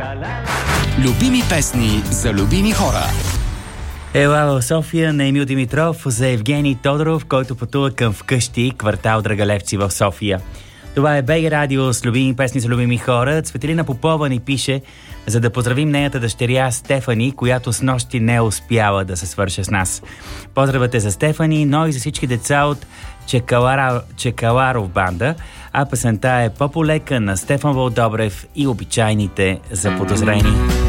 Любими песни за любими хора. Ела в София на Емил Димитров за Евгений Тодоров, който пътува към вкъщи, квартал Драгалевци в София. Това е БГ Радио с любими песни за любими хора. Цветелина Попова ни пише, за да поздравим нейната дъщеря Стефани, която с нощи не успяла да се свърше с нас. Поздравът е за Стефани, но и за всички деца от Чекаларов банда, а песента е По-полека на Стефан Вълдобрев и Обичайните заподозрени.